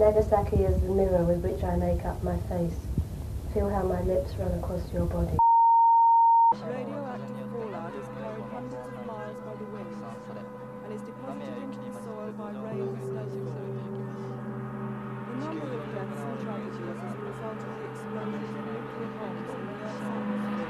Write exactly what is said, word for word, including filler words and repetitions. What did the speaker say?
Nagasaki is the mirror with which I make up my face. Feel how my lips run across your body. Radioactive fallout is carried hundreds of miles by the wind and is deposited into the soil by rain and snowfall. The number of deaths and tragedies as a result of the explosions of nuclear bombs in the Earth's atmosphere